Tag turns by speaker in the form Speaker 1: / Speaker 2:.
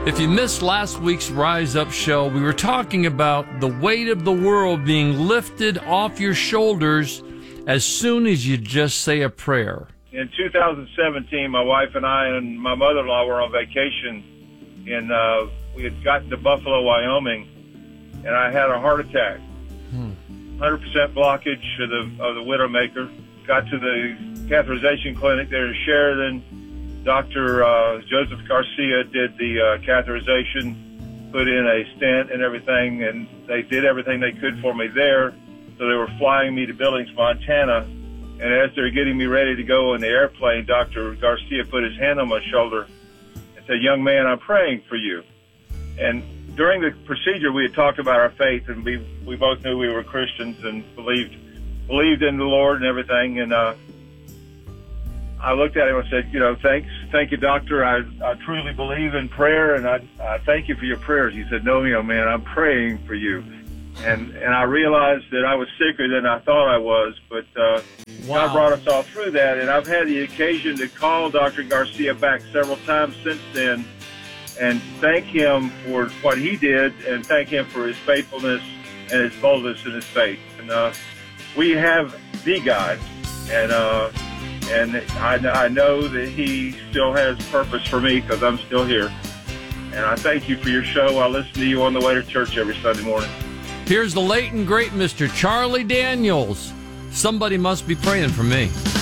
Speaker 1: If you missed last week's Rise Up show, we were talking about the weight of the world being lifted off your shoulders as soon as you just say a prayer.
Speaker 2: In 2017, my wife and I and my mother-in-law were on vacation, and we had gotten to Buffalo, Wyoming, and I had a heart attack. 100% blockage of the widowmaker. Got to the catheterization clinic there in Sheridan. Dr. Joseph Garcia did the catheterization, put in a stent and everything, and they did everything they could for me there. So they were flying me to Billings, Montana, and as they were getting me ready to go in the airplane, Dr. Garcia put his hand on my shoulder and said, "Young man, I'm praying for you." And during the procedure, we had talked about our faith, and we both knew we were Christians and believed in the Lord and everything. And I looked at him and said, thank you, doctor. I truly believe in prayer, and I thank you for your prayers. He said, "No, young man, I'm praying for you." And I realized that I was sicker than I thought I was, but God brought us all through that. And I've had the occasion to call Dr. Garcia back several times since then and thank him for what he did and thank him for his faithfulness and his boldness in his faith. And we have the God, and I know that he still has purpose for me because I'm still here. And I thank you for your show. I listen to you on the way to church every Sunday morning.
Speaker 1: Here's the late and great Mr. Charlie Daniels. Somebody must be praying for me.